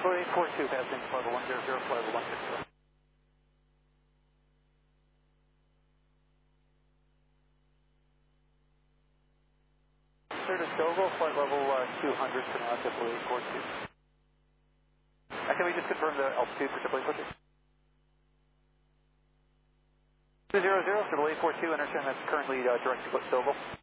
842, passing level 100, level 160. Curtis Doval, flight level 200 for now, JetBlue 842. Can we just confirm the altitude for JetBlue 842? 200, JetBlue 842, understand that's currently direct to Doval.